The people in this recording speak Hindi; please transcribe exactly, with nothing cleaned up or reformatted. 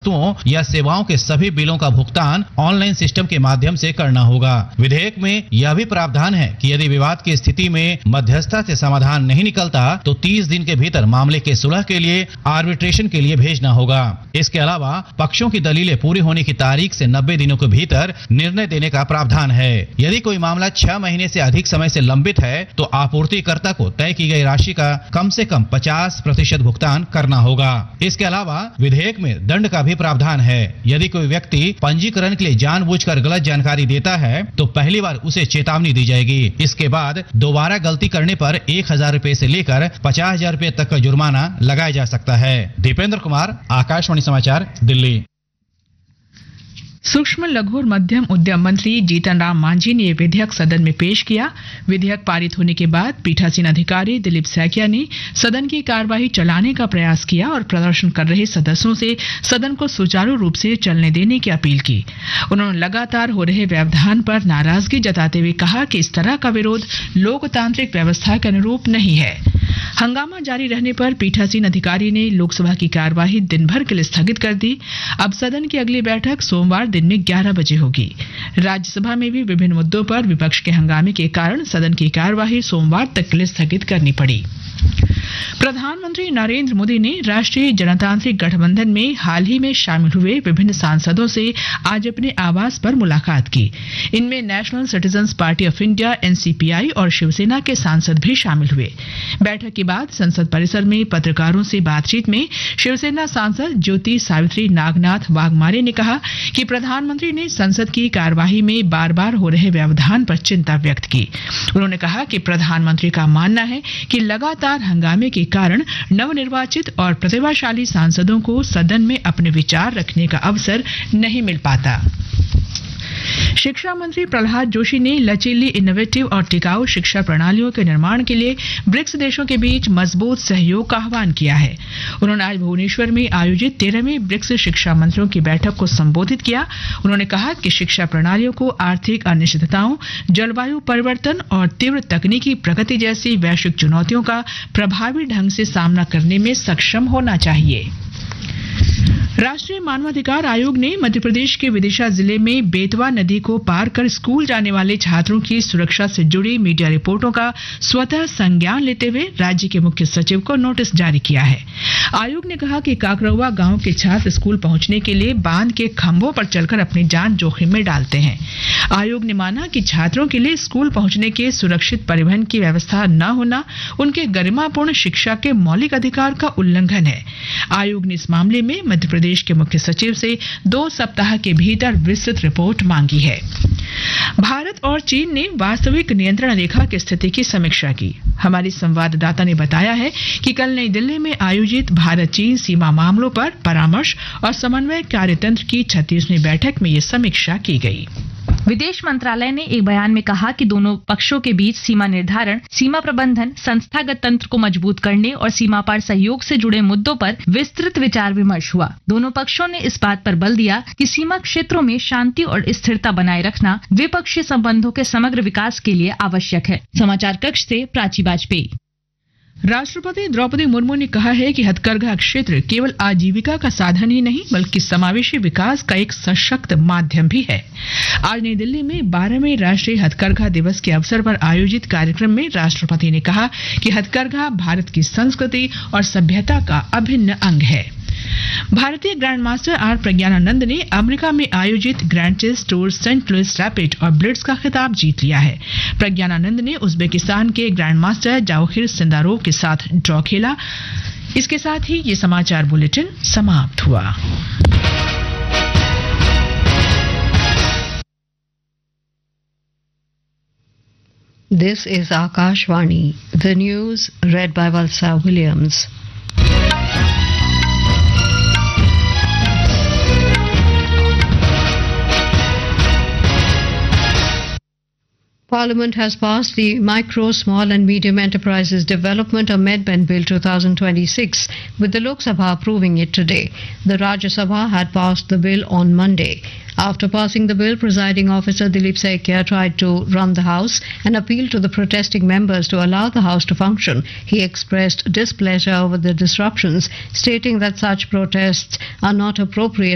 वस्तुओं या सेवाओं के सभी बिलों का भुगतान ऑनलाइन सिस्टम के माध्यम से करना होगा। विधेयक में यह भी प्रावधान है कि यदि विवाद की स्थिति में मध्यस्थता से समाधान नहीं निकलता तो तीस दिन के भीतर मामले के सुलह के लिए आर्बिट्रेशन के लिए भेजना होगा। इसके अलावा पक्षों की दलीलें पूरी होने की तारीख से नब्बे दिनों के भीतर निर्णय देने का प्रावधान है। यदि कोई मामला छह महीने से अधिक समय से लंबित है तो आपूर्तिकर्ता को तय की गई राशि का कम से कम पचास प्रतिशत भुगतान करना होगा। इसके अलावा विधेयक में दंड का भी प्रावधान है। यदि कोई व्यक्ति पंजीकरण के लिए जानबूझकर गलत जानकारी देता है तो पहली बार उसे चेतावनी दी जाएगी। इसके बाद दोबारा गलती करने पर एक हजार रूपए से लेकर पचास हजार रूपए तक का जुर्माना लगाया जा सकता है। दीपेंद्र कुमार, आकाशवाणी समाचार, दिल्ली। सूक्ष्म लघु और मध्यम उद्यम मंत्री जीतन राम मांझी ने यह विधेयक सदन में पेश किया। विधेयक पारित होने के बाद पीठासीन अधिकारी दिलीप सैकिया ने सदन की कार्यवाही चलाने का प्रयास किया और प्रदर्शन कर रहे सदस्यों से सदन को सुचारू रूप से चलने देने की अपील की। उन्होंने लगातार हो रहे व्यवधान पर नाराजगी जताते हुए कहा कि इस तरह का विरोध लोकतांत्रिक व्यवस्था के अनुरूप नहीं है। हंगामा जारी रहने पर पीठासीन अधिकारी ने लोकसभा की कार्यवाही दिन भर के लिए स्थगित कर दी। अब सदन की अगली बैठक सोमवार दिन में ग्यारह बजे होगी। राज्यसभा में भी विभिन्न मुद्दों पर विपक्ष के हंगामे के कारण सदन की कार्यवाही सोमवार तक के लिए स्थगित करनी पड़ी। प्रधानमंत्री नरेंद्र मोदी ने राष्ट्रीय जनतांत्रिक गठबंधन में हाल ही में शामिल हुए विभिन्न सांसदों से आज अपने आवास पर मुलाकात की। इनमें national citizens party of India N C P I और शिवसेना के सांसद भी शामिल हुए। बैठक के बाद संसद परिसर में पत्रकारों से बातचीत में शिवसेना सांसद ज्योति सावित्री नागनाथ वाघमारे ने कहा कि प्रधानमंत्री ने संसद की कार्यवाही में बार बार हो रहे व्यवधान पर चिंता व्यक्त की। उन्होंने कहा कि प्रधानमंत्री का मानना है कि लगातार हंगामे के कारण नवनिर्वाचित और प्रतिभाशाली सांसदों को सदन में अपने विचार रखने का अवसर नहीं मिल पाता। शिक्षा मंत्री प्रहलाद जोशी ने लचीली, इनोवेटिव और टिकाऊ शिक्षा प्रणालियों के निर्माण के लिए ब्रिक्स देशों के बीच मजबूत सहयोग का आह्वान किया है। उन्होंने आज भुवनेश्वर में आयोजित तेरहवीं ब्रिक्स शिक्षा मंत्रियों की बैठक को संबोधित किया। उन्होंने कहा कि शिक्षा प्रणालियों को आर्थिक अनिश्चितताओं, जलवायु परिवर्तन और तीव्र तकनीकी प्रगति जैसी वैश्विक चुनौतियों का प्रभावी ढंग से सामना करने में सक्षम होना चाहिए। राष्ट्रीय मानवाधिकार आयोग ने मध्य प्रदेश के विदिशा जिले में बेतवा नदी को पार कर स्कूल जाने वाले छात्रों की सुरक्षा से जुड़ी मीडिया रिपोर्टों का स्वतः संज्ञान लेते हुए राज्य के मुख्य सचिव को नोटिस जारी किया है। आयोग ने कहा कि काकरौवा गांव के छात्र स्कूल पहुंचने के लिए बांध के खंभों पर चलकर अपनी जान जोखिम में डालते हैं। आयोग ने माना कि छात्रों के लिए स्कूल पहुंचने के सुरक्षित परिवहन की व्यवस्था न होना उनके गरिमापूर्ण शिक्षा के मौलिक अधिकार का उल्लंघन है। आयोग ने इस मामले में मध्य प्रदेश के मुख्य सचिव से दो सप्ताह के भीतर विस्तृत रिपोर्ट मांगी है। भारत और चीन ने वास्तविक नियंत्रण रेखा की स्थिति की समीक्षा की। हमारी संवाददाता ने बताया है कि कल नई दिल्ली में आयोजित भारत चीन सीमा मामलों पर परामर्श और समन्वय कार्यतंत्र की छत्तीसवीं बैठक में ये समीक्षा की गई। विदेश मंत्रालय ने एक बयान में कहा कि दोनों पक्षों के बीच सीमा निर्धारण, सीमा प्रबंधन, संस्थागत तंत्र को मजबूत करने और सीमा पार सहयोग से जुड़े मुद्दों पर विस्तृत विचार विमर्श हुआ। दोनों पक्षों ने इस बात पर बल दिया कि सीमा क्षेत्रों में शांति और स्थिरता बनाए रखना द्विपक्षीय संबंधों के समग्र विकास के लिए आवश्यक है। समाचार कक्ष से प्राची बाजपेयी। राष्ट्रपति द्रौपदी मुर्मू ने कहा है कि हथकरघा क्षेत्र केवल आजीविका का साधन ही नहीं बल्कि समावेशी विकास का एक सशक्त माध्यम भी है। आज नई दिल्ली में बारहवें राष्ट्रीय हथकरघा दिवस के अवसर पर आयोजित कार्यक्रम में राष्ट्रपति ने कहा कि हथकरघा भारत की संस्कृति और सभ्यता का अभिन्न अंग है। भारतीय ग्रैंड मास्टर आर प्रज्ञानानंद ने अमेरिका में आयोजित grand chess tour Saint Louis rapid और ब्लिट्ज का खिताब जीत लिया है। प्रज्ञानानंद ने उज्बेकिस्तान के ग्रैंड मास्टर जाओखिर सिंदारोव के साथ ड्रॉ खेला। इसके साथ ही ये समाचार बुलेटिन समाप्त हुआ। This is Akashvani. The news read by Valsa Williams. Parliament has passed the Micro, Small and Medium Enterprises Development Amendment Bill twenty twenty-six, with the Lok Sabha approving it today. The Rajya Sabha had passed the bill on Monday. After passing the bill, Presiding Officer Dilip Saikia tried to run the House and appealed to the protesting members to allow the House to function. He expressed displeasure over the disruptions, stating that such protests are not appropriate